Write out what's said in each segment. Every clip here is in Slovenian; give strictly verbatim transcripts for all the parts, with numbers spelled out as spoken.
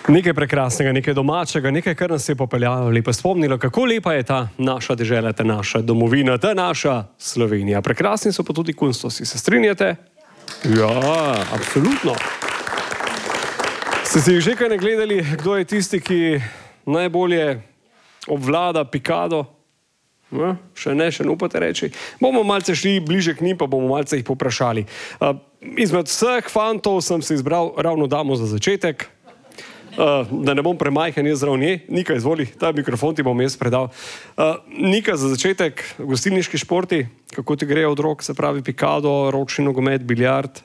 Nekaj prekrasnega, nekaj domačega, nekaj, kar nas je popeljalo, lepo spomnilo, kako lepa je ta naša dežela, ta naša domovina, ta naša Slovenija. Prekrasni so pa tudi kunstosi, se strinjate? Ja, absolutno. Ste si že kaj ne gledali, kdo je tisti, ki najbolje obvlada pikado? Ja, še ne, še ne upate reči. Bomo malce šli bliže k njim, pa bomo malce jih poprašali. Uh, izmed vseh fantov sem si izbral ravno damo za začetek. Uh, da ne bom premajhen jaz zrav nje. Nika, izvoli, ta mikrofon ti bom jaz predal. Uh, Nika, za začetek, gostilniški športi, kako ti grejo od rok, se pravi pikado, ročni nogomet, biljard?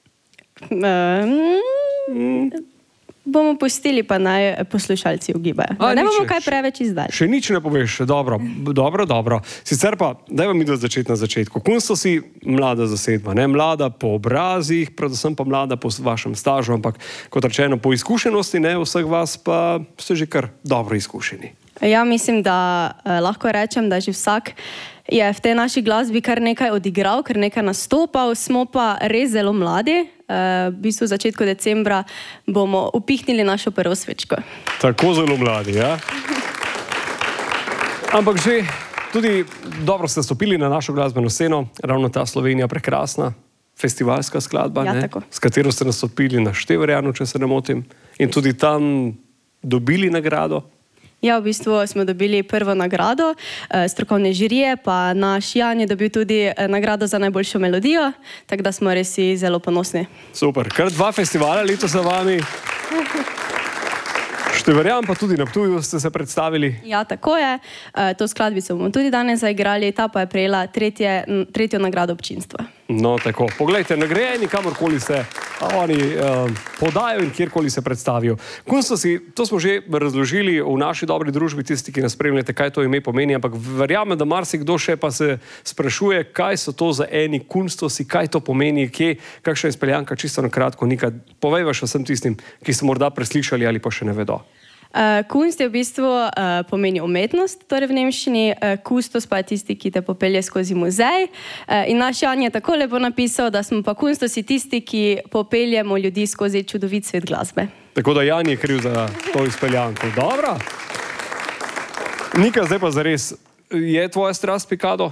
Um, mm. Bomo pustili, pa naj poslušalci ugibajo. A, ne bomo kaj preveč izdali. Še nič ne poveš, dobro, dobro, dobro. Sicer pa, daj vam mi da začeti na začetku. Kunstosi, mlada zasedba, ne mlada po obrazih, predvsem pa mlada po vašem stažu, ampak kot rečeno, po izkušenosti, ne, vseh vas pa ste že kar dobro izkušeni. Ja, mislim, da eh, lahko rečem, da že vsak je v tej naši glasbi kar nekaj odigral, kar nekaj nastopal, smo pa res zelo mladi. Uh, v bistvu v začetku decembra bomo upihnili našo prvo svečko. Tako zelo mladi, ja? Ampak že tudi dobro ste stopili na našo glasbeno sceno, ravno ta Slovenija prekrasna, festivalska skladba, ja, ne? S katero ste nastopili na Števerjanu, če se ne motim, in tudi tam dobili nagrado. Ja, v bistvu smo dobili prvo nagrado strokovne žirije, pa naš Jan je dobil tudi nagrado za najboljšo melodijo, tako da smo res zelo ponosni. Super, kar dva festivala letos za vami. Števerjan pa tudi na Ptuju ste se predstavili. Ja, tako je. To skladbico bomo tudi danes zaigrali, ta pa je prejela tretje, tretjo nagrado občinstva. No, tako. Poglejte, nagrajeni kamorkoli se oni uh, podajo in kjerkoli se predstavijo. Kunstosi, to smo že razložili v naši dobri družbi, tisti, ki nas spremljate, kaj to ime pomeni, ampak verjamem, da marsikdo še pa se sprašuje, kaj so to za eni kunstosi, kaj to pomeni, kje, kakšna je speljanka, čisto na kratko. Nika, povej vaš vsem tistim, ki so morda preslišali ali pa še ne vedo. Uh, kunst je v bistvu uh, pomeni umetnost, torej v nemščini, uh, kustos pa je tisti, ki te popelje skozi muzej. Uh, in naš Jan je tako lepo napisal, da smo pa kunstosi tisti, ki popeljemo ljudi skozi čudovit svet glasbe. Tako da Jan je kriv za to izpeljanko. Dobro. Nika, zdaj pa zares, je tvoja strast pikado?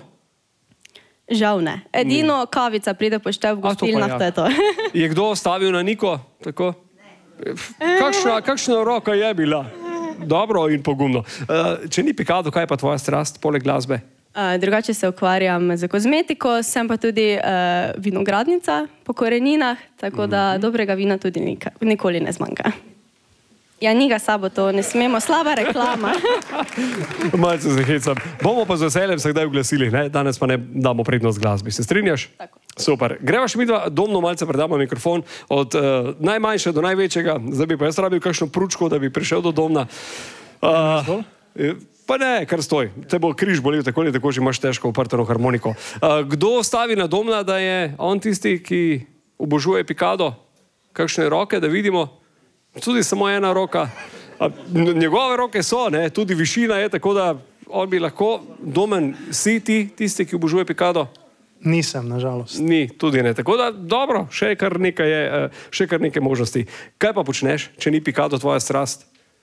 Žal ne. Edino Ni. kavica pride poštev v gostilnah, to je to. Je kdo ostavil na Niko? Tako? Kakšna, kakšna roka je bila? Dobro in pogumno. Uh, če ni pikado, kaj pa tvoja strast, poleg glasbe? Uh, drugače se ukvarjam z kozmetiko, sem pa tudi uh, vinogradnica po koreninah, tako da mm-hmm. dobrega vina tudi nika, nikoli ne zmanjka. Ja, ni ga sabo, to ne smemo, slaba reklama. Malce se hecam. Bomo pa z veseljem se kdaj oglasili, ne? Danes pa ne damo prednost glasbi. Se strinjaš? Tako. Super. Greva še mi dva domno malce predamo mikrofon od uh, najmanjše do največjega. Zdaj bi pa jaz rabil kakšno pručko, da bi prišel do domna. Uh, pa ne, kar stoj. Te bo križ bolel, tako ali tako že imaš težko uprteno harmoniko. Uh, kdo stavi na domna, da je on tisti, ki obožuje pikado? Kakšne roke, da vidimo? Tudi samo ena roka. A, njegove roke so, ne? Tudi višina je, tako da on bi lahko domen. Si ti tisti, ki obožuje pikado? Nisem, nažalost. Ni, tudi ne. Tako da, dobro, še kar nekaj je, še kar nekaj možnosti. Kaj pa počneš, če ni pikado tvoja strast?